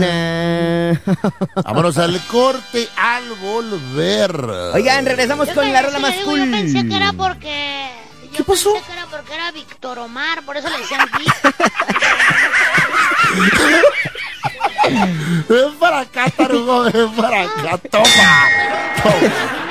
Vámonos al corte al volver. Oigan, regresamos con la rola más cool. Yo pensé que era porque... ¿Qué pasó? Pensé que era porque era Víctor Omar, por eso le decían Vic. Ven para acá, tarugo, ven para acá, toma.